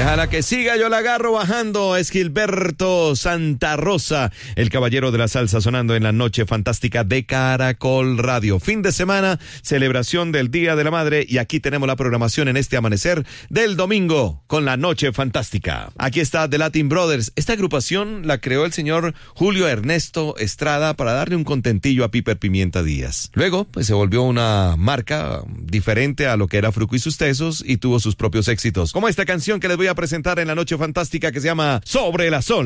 Déjala que siga, yo la agarro bajando. Es Gilberto Santa Rosa, el caballero de la salsa, sonando en la noche fantástica de Caracol Radio. Fin de semana, celebración del Día de la Madre, y aquí tenemos la programación en este amanecer del domingo con la noche fantástica. Aquí está The Latin Brothers. Esta agrupación la creó el señor Julio Ernesto Estrada para darle un contentillo a Piper Pimienta Díaz. Luego, pues se volvió una marca diferente a lo que era Fruco y sus Tesos y tuvo sus propios éxitos, como esta canción que les voy a presentar en la noche fantástica que se llama Sobre la Sol.